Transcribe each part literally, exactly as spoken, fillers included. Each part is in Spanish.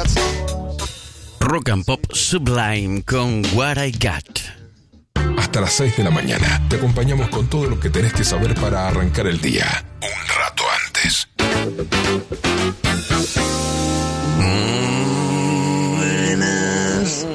Rock and Pop Sublime con What I Got. Hasta las seis de la mañana te acompañamos con todo lo que tenés que saber para arrancar el día un rato antes. Buenas.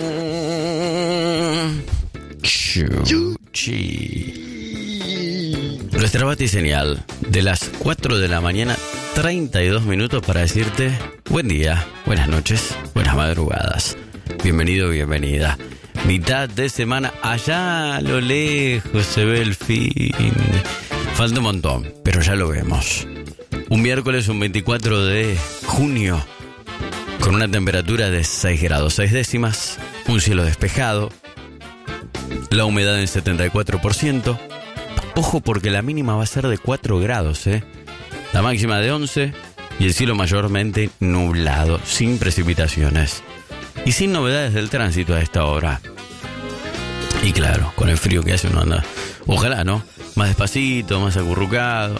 Chuchi. Nuestra batiseñal de las cuatro de la mañana, treinta y dos minutos para decirte buen día, buenas noches, buenas madrugadas. Bienvenido, bienvenida. Mitad de semana, allá a lo lejos se ve el fin. Falta un montón, pero ya lo vemos. Un miércoles, un veinticuatro de junio, con una temperatura de seis grados, seis décimas, un cielo despejado, la humedad en setenta y cuatro por ciento. Ojo porque la mínima va a ser de cuatro grados, ¿eh? La máxima de once y el cielo mayormente nublado, sin precipitaciones. Y sin novedades del tránsito a esta hora. Y claro, con el frío que hace uno anda, ojalá, ¿no? Más despacito, más acurrucado.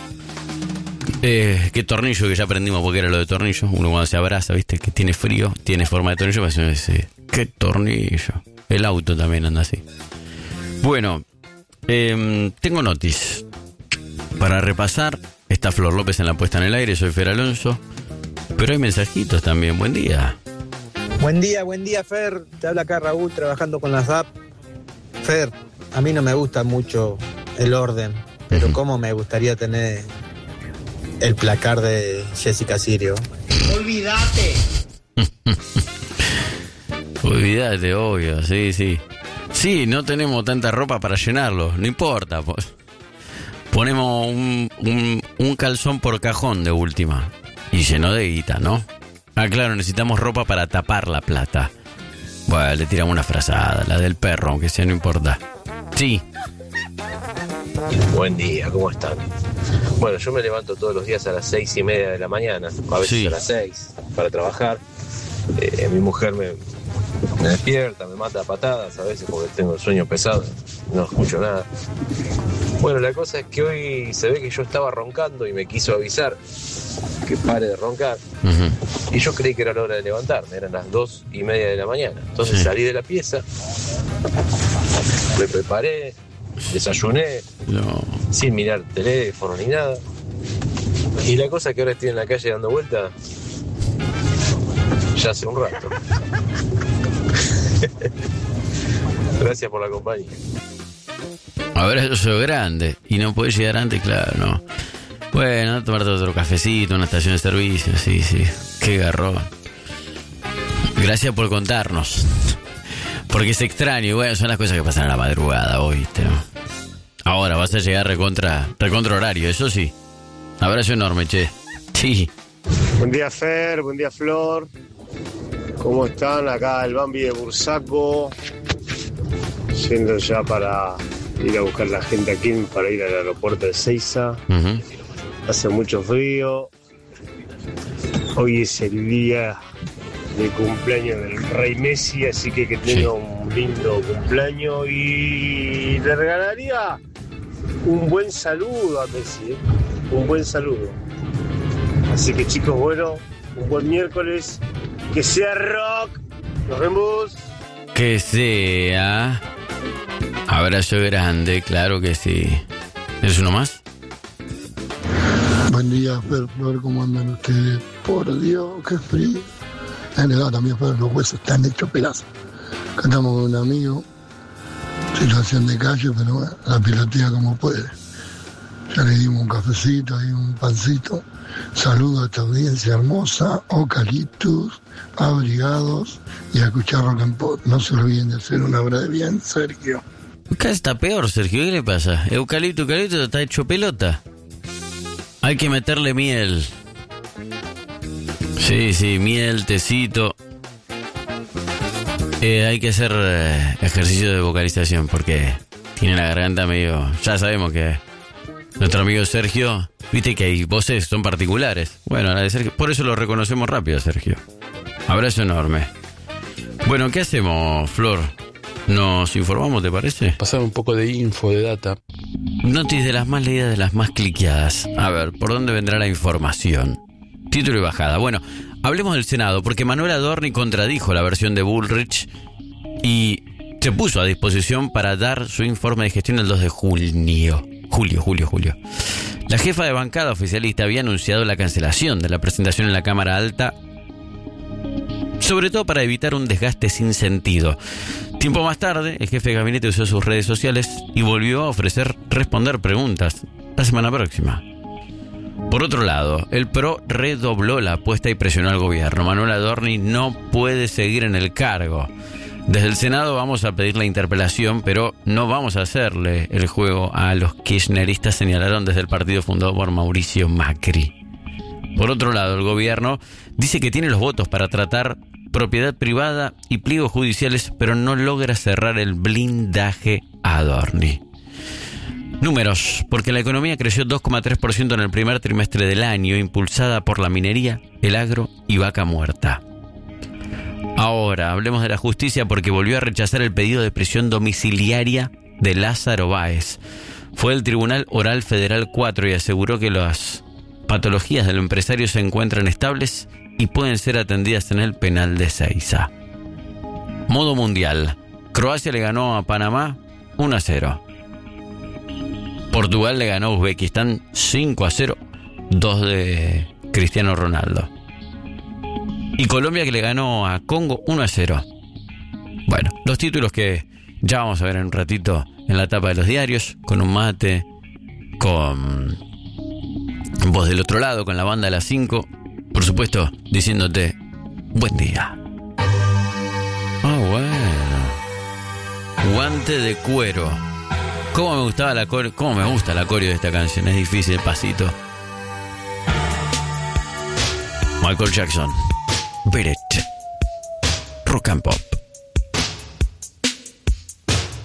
Eh, qué tornillo que ya aprendimos porque era lo de tornillo. Uno cuando se abraza, ¿viste? Que tiene frío, tiene forma de tornillo, pues uno dice, qué tornillo. El auto también anda así. Bueno, eh, tengo notis para repasar. Está Flor López en la puesta en el aire, soy Fer Alonso. Pero hay mensajitos también, buen día. Buen día, buen día, Fer. Te habla acá Raúl, trabajando con las app. Fer, a mí no me gusta mucho el orden, pero uh-huh. cómo me gustaría tener el placar de Jessica Sirio. Olvídate. Olvídate, obvio, sí, sí. Sí, no tenemos tanta ropa para llenarlo, no importa. Pues. Ponemos un, un, un calzón por cajón de última. Y lleno de guita, ¿no? Ah, claro, necesitamos ropa para tapar la plata. Bueno, le tiramos una frazada, la del perro, aunque sea, no importa. Sí. Buen día, ¿cómo están? Bueno, yo me levanto todos los días a las seis y media de la mañana, a veces sí. a las seis, para trabajar. Eh, mi mujer me, me despierta, me mata a patadas a veces porque tengo el sueño pesado, no escucho nada. Bueno, la cosa es que hoy se ve que yo estaba roncando y me quiso avisar que pare de roncar. Uh-huh. Y yo creí que era la hora de levantarme, eran las dos y media de la mañana. Entonces sí. salí de la pieza, me preparé, desayuné, no. sin mirar teléfono ni nada. Y la cosa es que ahora estoy en la calle dando vuelta ya hace un rato. Gracias por la compañía. Ahora yo soy grande y no podés llegar antes, claro, no. Bueno, tomarte otro cafecito, una estación de servicio, sí, sí. Qué garrón. Gracias por contarnos. Porque es extraño y bueno, son las cosas que pasan a la madrugada, ¿oíste? ¿No? Ahora vas a llegar recontra, recontra horario, eso sí. Abrazo enorme, che. Sí. Buen día, Fer, buen día, Flor. ¿Cómo están? Acá el Bambi de Bursaco. Yendo ya para ir a buscar la gente aquí, para ir al aeropuerto de Seiza. Uh-huh. Hace mucho frío. Hoy es el día de cumpleaños del Rey Messi, así que que tenga sí. un lindo cumpleaños. Y le regalaría un buen saludo a Messi, ¿eh? Un buen saludo. Así que chicos, bueno, un buen miércoles. Que sea rock. Nos vemos. Que sea. Abrazo grande, claro que sí. ¿Eres uno más? Buen día, Fer, Flor, ¿cómo andan ustedes? Por Dios, qué frío. En realidad también, Fer, los huesos están hechos pedazos. Acá estamos con un amigo, situación de calle, pero bueno, la pilotea como puede. Ya le dimos un cafecito y un pancito. Saludo a esta audiencia hermosa, eucaliptus, abrigados y a escuchar Rock and Pop. No se olviden de hacer una hora de bien, Sergio. Acá está peor, Sergio, ¿qué le pasa? Eucalipto, eucalipto, está hecho pelota. Hay que meterle miel. Sí, sí, miel, tecito. Eh, hay que hacer eh, ejercicio de vocalización porque tiene la garganta medio... Ya sabemos que nuestro amigo Sergio, viste que hay voces son particulares. Bueno, la de Sergio, por eso lo reconocemos rápido, Sergio. Abrazo enorme. Bueno, ¿qué hacemos, Flor? ¿Nos informamos, te parece? Pasar un poco de info, de data. Notis de las más leídas, de las más cliqueadas. A ver, ¿por dónde vendrá la información? Título y bajada. Bueno, hablemos del Senado, porque Manuel Adorni contradijo la versión de Bullrich y se puso a disposición para dar su informe de gestión el dos de junio. Julio, julio, julio. La jefa de bancada oficialista había anunciado la cancelación de la presentación en la Cámara Alta, sobre todo para evitar un desgaste sin sentido. Tiempo más tarde, el jefe de gabinete usó sus redes sociales y volvió a ofrecer responder preguntas la semana próxima. Por otro lado, el P R O redobló la apuesta y presionó al gobierno. Manuel Adorni no puede seguir en el cargo. Desde el Senado vamos a pedir la interpelación, pero no vamos a hacerle el juego a los kirchneristas, señalaron desde el partido fundado por Mauricio Macri. Por otro lado, el gobierno dice que tiene los votos para tratar propiedad privada y pliegos judiciales, pero no logra cerrar el blindaje a Adorni. Números, porque la economía creció dos coma tres por ciento en el primer trimestre del año, impulsada por la minería, el agro y vaca muerta. Ahora, hablemos de la justicia, porque volvió a rechazar el pedido de prisión domiciliaria de Lázaro Báez. Fue el Tribunal Oral Federal cuatro y aseguró que las patologías del empresario se encuentran estables y pueden ser atendidas en el penal de Seiza. Modo mundial. Croacia le ganó a Panamá uno a cero. Portugal le ganó a Uzbekistán cinco a cero, dos de Cristiano Ronaldo. Y Colombia que le ganó a Congo uno a cero. Bueno, los títulos que ya vamos a ver en un ratito en la tapa de los diarios, con un mate, con voz del otro lado, con la banda de las cinco, por supuesto, diciéndote buen día. Ah, bueno. Guante de cuero. ¿Cómo me gustaba la coreo? ¿Cómo me gusta la coreo de esta canción? Es difícil, pasito. Michael Jackson. Beat It. Rock and Pop.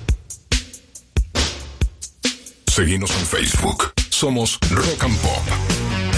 Seguinos en Facebook. Somos Rock and Pop.